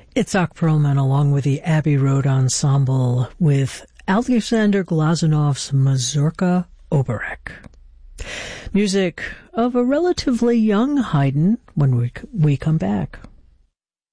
Itzhak Perlman along with the Abbey Road Ensemble with Alexander Glazunov's Mazurka Oberek. Music of a relatively young Haydn when we come back.